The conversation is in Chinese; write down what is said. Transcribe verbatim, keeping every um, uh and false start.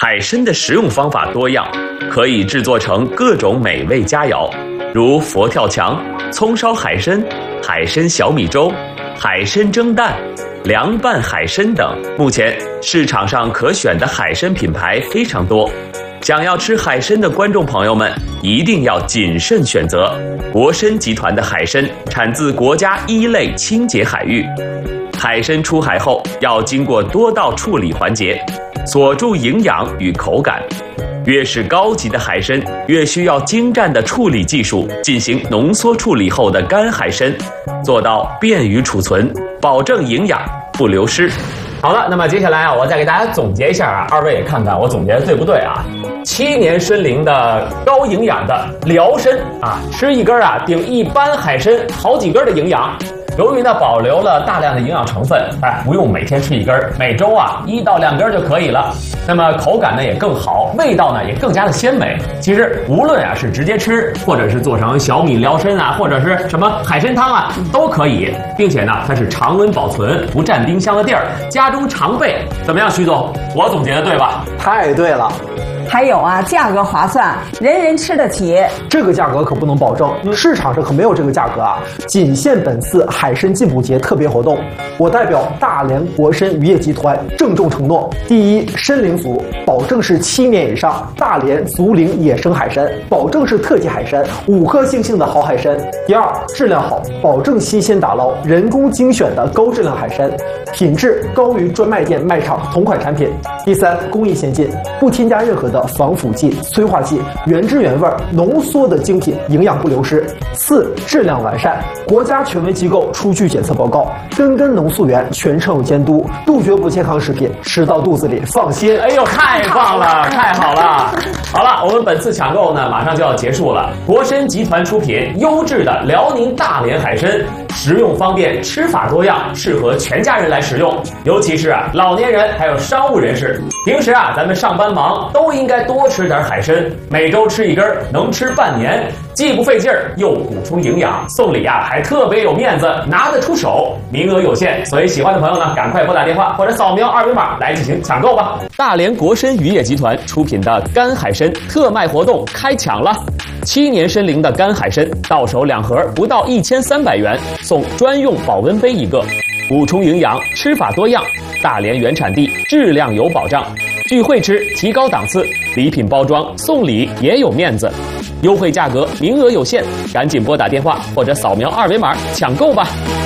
海参的食用方法多样，可以制作成各种美味佳肴，如佛跳墙、葱烧海参、海参小米粥、海参蒸蛋、凉拌海参等。目前市场上可选的海参品牌非常多，想要吃海参的观众朋友们一定要谨慎选择。国参集团的海参产自国家一类清洁海域，海参出海后要经过多道处理环节，锁住营养与口感。越是高级的海参，越需要精湛的处理技术进行浓缩处理后的干海参，做到便于储存，保证营养不流失。 好了，那么接下来啊，我再给大家总结一下啊，二位也看看我总结的对不对啊？七年参龄的高营养的辽参啊，吃一根啊顶一般海参好几根的营养。由于呢保留了大量的营养成分，哎，不用每天吃一根，每周啊一到两根就可以了。那么口感呢也更好，味道呢也更加的鲜美。其实无论啊是直接吃，或者是做成小米辽参啊，或者是什么海参汤啊，都可以，并且呢它是常温保存，不占冰箱的地儿，家中常备。怎么样，徐总？我总结的对吧？ 太对了。 还有啊，价格划算，人人吃得起。 这个价格可不能保证，市场上可没有这个价格啊，仅限本次海参进补节特别活动。我代表大连国参渔业集团郑重承诺：第一，参龄组保证是七年以上大连足龄野生海参，保证是特级海参，五颗星星的好海参；第二，质量好，保证新鲜打捞，人工精选的高质量海参，品质高于专卖店卖场同款产品；第三，工艺先进，不添加任何的防腐剂、催化剂，原汁原味浓缩的精品，营养不流失；四，质量完善，国家权威机构出具检测报告，根根农溯源，全程有监督，杜绝不健康食品吃到肚子里放心。 哎呦，太棒了，太好了！好了，我们本次抢购呢马上就要结束了。国参集团出品优质的辽宁大连海参，食用方便，吃法多样，适合全家人来食用，尤其是啊老年人还有商务人士。平时啊咱们上班忙，都应该多吃点海参，每周吃一根，能吃半年，既不费劲儿，又补充营养，送礼啊还特别有面子，拿得出手。名额有限，所以喜欢的朋友呢，赶快拨打电话或者扫描二维码来进行抢购吧。大连国参渔业集团出品的干海参特卖活动开抢了，七年参龄的干海参到手两盒，不到一千三百元，送专用保温杯一个，补充营养，吃法多样，大连原产地，质量有保障。聚会吃，提高档次，礼品包装送礼也有面子，优惠价格，名额有限，赶紧拨打电话或者扫描二维码抢购吧。